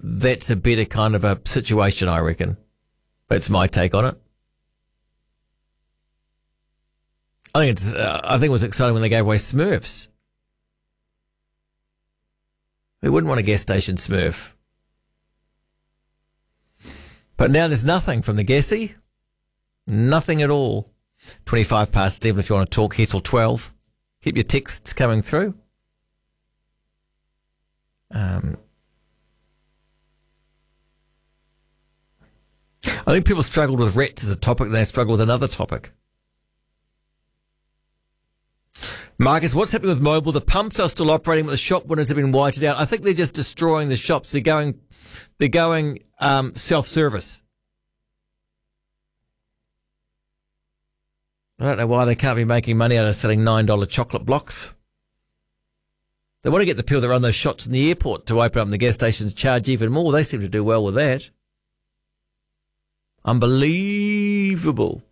that's a better kind of a situation, I reckon. That's my take on it. I think it was exciting when they gave away Smurfs. Who wouldn't want a gas station Smurf? But now there's nothing from the gassy. Nothing at all. 25 past 11 if you want to talk here till 12. Keep your texts coming through. I think people struggled with rats as a topic, and they struggle with another topic. Marcus, what's happening with Mobil? The pumps are still operating, but the shop windows have been whited out. I think they're just destroying the shops. They're going self-service. I don't know why they can't be making money out of selling $9 chocolate blocks. They want to get the people that run those shops in the airport to open up the gas stations, charge even more. They seem to do well with that. Unbelievable.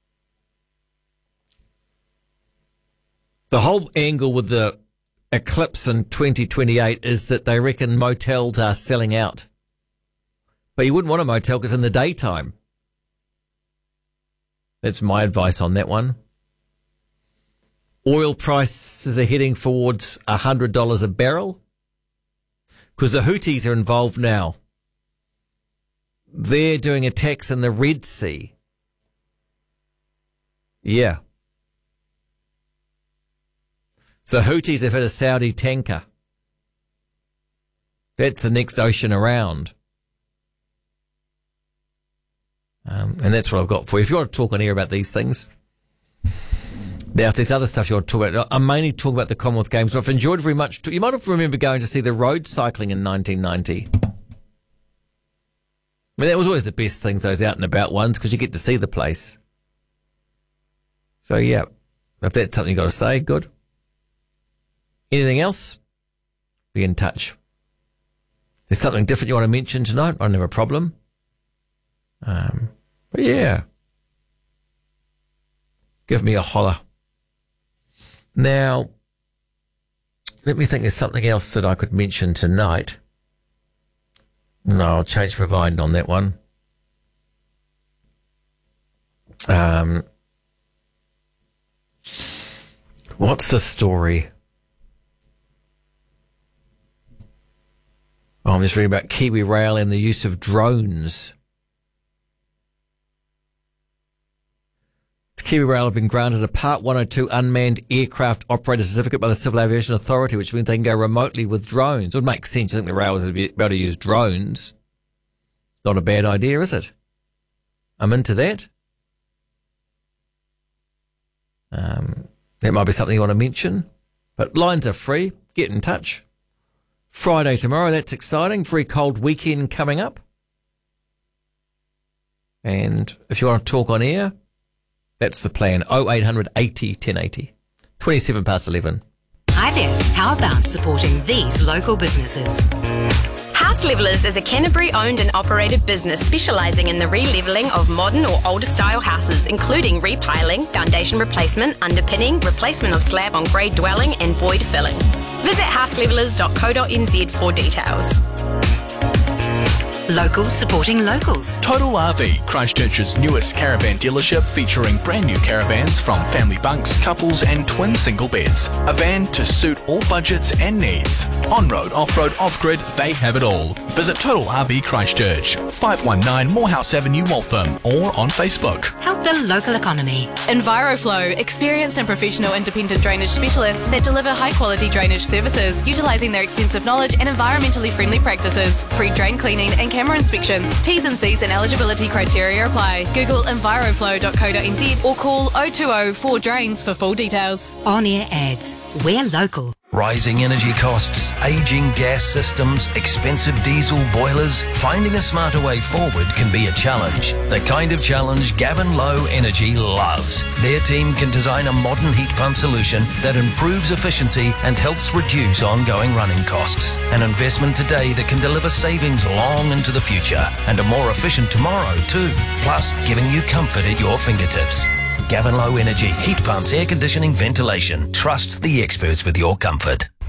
The whole angle with the eclipse in 2028 is that they reckon motels are selling out. But you wouldn't want a motel because in the daytime. That's my advice on that one. Oil prices are heading towards $100 a barrel because the Houthis are involved now. They're doing attacks in the Red Sea. Yeah. So the Houthis have hit a Saudi tanker. That's the next ocean around. And that's what I've got for you. If you want to talk on air about these things. Now, if there's other stuff you want to talk about, I'm mainly talking about the Commonwealth Games. I've enjoyed very much. You might have remembered going to see the road cycling in 1990. I mean, that was always the best things, those out and about ones, because you get to see the place. So, yeah, if that's something you've got to say, good. Anything else? Be in touch. If there's something different you want to mention tonight, I don't have a problem. But yeah, give me a holler. Now, let me think there's something else that I could mention tonight. No, I'll change my mind on that one. What's the story? Oh, I'm just reading about Kiwi Rail and the use of drones. Kiwi Rail have been granted a Part 102 unmanned aircraft operator certificate by the Civil Aviation Authority, which means they can go remotely with drones. It would make sense. I think the rail would be able to use drones. Not a bad idea, is it? I'm into that. That might be something you want to mention. But lines are free. Get in touch. Friday tomorrow, that's exciting. Very cold weekend coming up. And if you want to talk on air, that's the plan. 0800 80 1080. 27 past 11. Hi there. How about supporting these local businesses? House Levelers is a Canterbury-owned and operated business specialising in the relevelling of modern or older-style houses, including repiling, foundation replacement, underpinning, replacement of slab on grade dwelling and void filling. Visit houselevelers.co.nz for details. Locals supporting locals. Total RV, Christchurch's newest caravan dealership featuring brand new caravans from family bunks, couples and twin single beds. A van to suit all budgets and needs. On-road, off-road, off-grid, they have it all. Visit Total RV Christchurch, 519 Morehouse Avenue, Waltham, or on Facebook. Help the local economy. EnviroFlow, experienced and professional independent drainage specialists that deliver high-quality drainage services, utilising their extensive knowledge and environmentally friendly practices. Free drain cleaning and camera inspections. T's and C's and eligibility criteria apply. Google enviroflow.co.nz or call 020 4Drains for full details. On-air ads. We're local. Rising energy costs, aging gas systems, expensive diesel boilers. Finding a smarter way forward can be a challenge. The kind of challenge Gavin Low Energy loves. Their team can design a modern heat pump solution that improves efficiency and helps reduce ongoing running costs. An investment today that can deliver savings long into the future and a more efficient tomorrow too. Plus, giving you comfort at your fingertips. Gavin Low Energy, heat pumps, air conditioning, ventilation. Trust the experts with your comfort.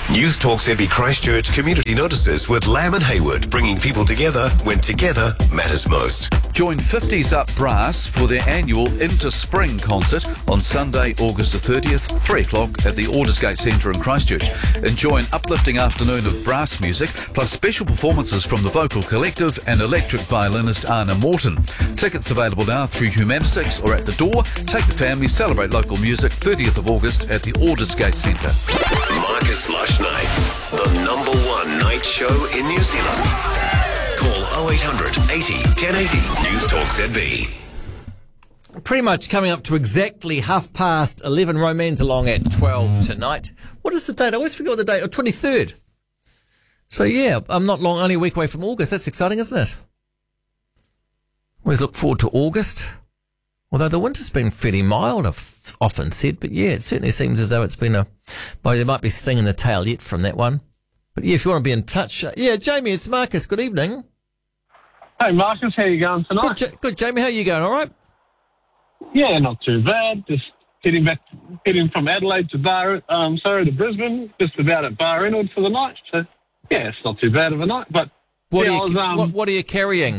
News Talk ZB Christchurch community notices with Lamb and Hayward, bringing people together when together matters most. Join 50s Up Brass for their annual Into Spring concert on Sunday, August the 30th, 3 o'clock at the Aldersgate Centre in Christchurch. Enjoy an uplifting afternoon of brass music, plus special performances from the Vocal Collective and electric violinist Anna Morton. Tickets available now through Humanitics or at the door. Take the family, celebrate local music, 30th of August at the Aldersgate Centre. Marcus Lush Nights, the #1 night show in New Zealand. Call 0800 80 1080 News Talk ZB. Pretty much coming up to exactly 11:30. Roman's along at 12 tonight. What is the date? I always forget the date. 23rd. So yeah, I'm not long, only a week away from August. That's exciting, isn't it? Always look forward to August. Although the winter's been fairly mild, I've often said. But yeah, it certainly seems as though it's been well, they might be stinging the tail yet from that one. But yeah, if you want to be in touch. Yeah, Jamie, it's Marcus. Good evening. Hey, Marcus, how you going tonight? Good, Jamie. How are you going? All right? Yeah, not too bad. Just heading from Adelaide to to Brisbane, just about at Bar Reynolds for the night. So, yeah, it's not too bad of a night. But what are you carrying?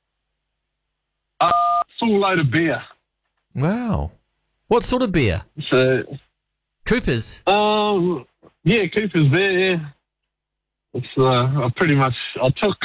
Full load of beer. Wow. What sort of beer? So, Cooper's? Yeah, Cooper's there, yeah. It's, I took,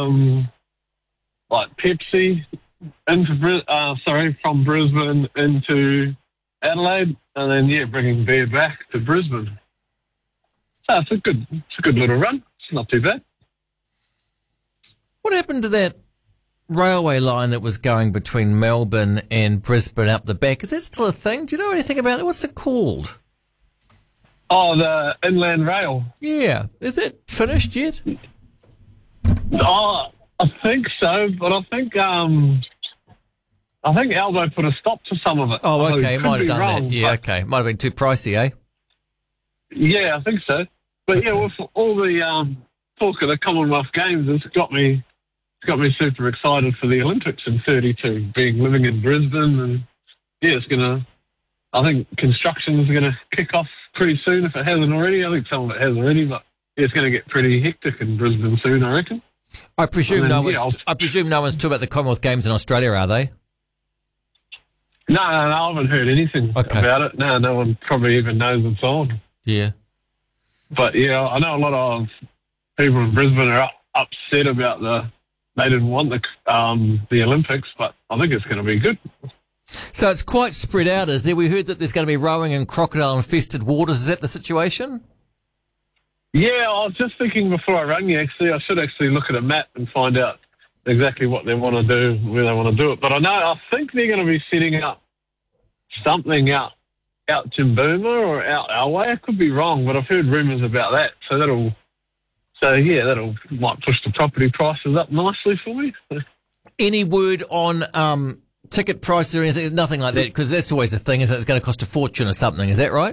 Pepsi from Brisbane into Adelaide, and then, yeah, bringing beer back to Brisbane. So it's a good little run. It's not too bad. What happened to that railway line that was going between Melbourne and Brisbane up the back? Is that still a thing? Do you know anything about it? What's it called? Oh, the Inland Rail. Yeah. Is it finished yet? Oh, I think so, but I think Albo put a stop to some of it. Oh, okay. Might have done wrong, that. Yeah, okay. Might have been too pricey, eh? Yeah, I think so. But okay. Yeah, with all the talk of the Commonwealth Games, it's got me super excited for the Olympics in 32, living in Brisbane, and yeah, I think construction is gonna kick off pretty soon if it hasn't already. I think some of it has already, but it's going to get pretty hectic in Brisbane soon, I reckon. I presume no one's talking about the Commonwealth Games in Australia, are they? No, I haven't heard anything about it. No one probably even knows it's on. Yeah. But yeah, I know a lot of people in Brisbane are upset about they didn't want the Olympics, but I think it's going to be good. So it's quite spread out, is there? We heard that there's going to be rowing in crocodile-infested waters. Is that the situation? Yeah, I was just thinking before I rang you, actually, I should actually look at a map and find out exactly what they want to do, where they want to do it. But I think they're going to be setting up something out Jimbooma or out our way. I could be wrong, but I've heard rumours about that. So that'll might push the property prices up nicely for me. Any word on ticket prices or anything? Nothing like that, because that's always the thing, isn't it? It's going to cost a fortune or something. Is that right?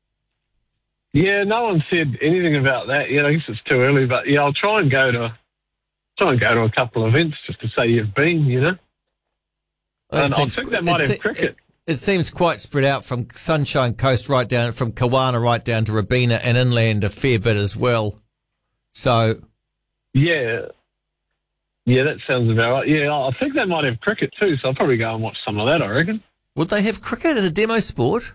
Yeah, no one said anything about that yet. I guess it's too early, but yeah, I'll try and go to a couple of events just to say you've been, you know. And I think they might have cricket. It seems quite spread out from Sunshine Coast right down, from Kawana right down to Robina and inland a fair bit as well. So, yeah, that sounds about right. Yeah, I think they might have cricket too, so I'll probably go and watch some of that, I reckon. Would they have cricket as a demo sport?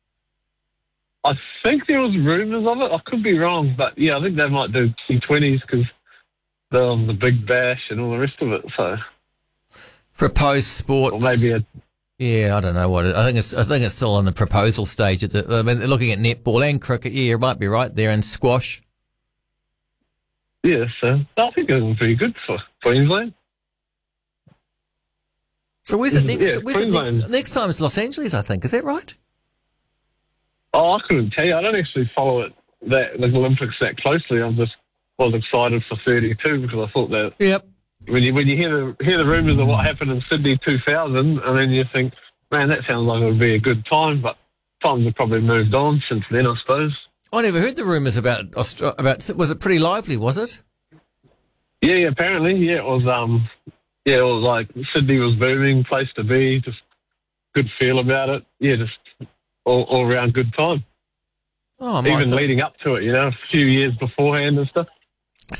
I think there was rumours of it. I could be wrong, but yeah, I think they might do T20s because they're on the Big Bash and all the rest of it. So proposed sports, or maybe yeah, I don't know what I think it's still on the proposal stage. I mean, they're looking at netball and cricket. Yeah, you might be right there, and squash. Yeah, so I think it would be good for Queensland. So where's it next? Yeah, next time it's Los Angeles, I think. Is that right? Oh, I couldn't tell you. I don't actually follow the Olympics that closely. I just was excited for 32 because I thought that. Yep. When you hear the rumours of what happened in Sydney 2000, and then you think, man, that sounds like it would be a good time, but times have probably moved on since then, I suppose. I never heard the rumours about. Was it pretty lively? Was it? Yeah, apparently, yeah, it was. It was like Sydney was booming, place to be, just good feel about it. Yeah, just all around good time. Oh, even leading up to it, a few years beforehand and stuff.